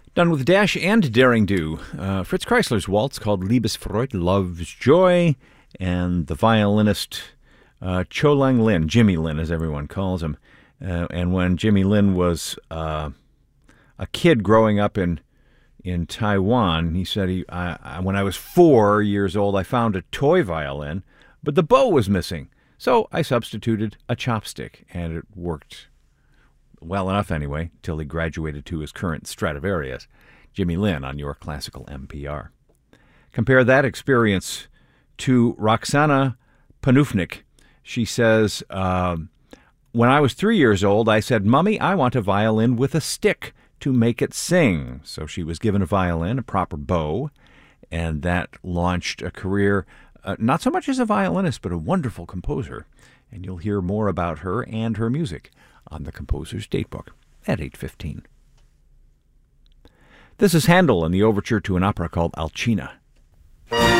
Done with Dash and Daring Do. Fritz Kreisler's waltz called Liebesfreude, Love's Joy, and the violinist Cho Lang Lin, Jimmy Lin as everyone calls him. And when Jimmy Lin was a kid growing up in Taiwan, he said, when I was 4 years old, I found a toy violin, but the bow was missing. So I substituted a chopstick, and it worked well enough anyway, till he graduated to his current Stradivarius. Jimmy Lin on your classical NPR. Compare that experience to Roxana Panufnik. She says, when I was 3 years old, I said, "Mummy, I want a violin with a stick to make it sing." So she was given a violin, a proper bow, and that launched a career, not so much as a violinist, but a wonderful composer. And you'll hear more about her and her music on the Composer's Datebook at 8:15. This is Handel and the overture to an opera called Alcina.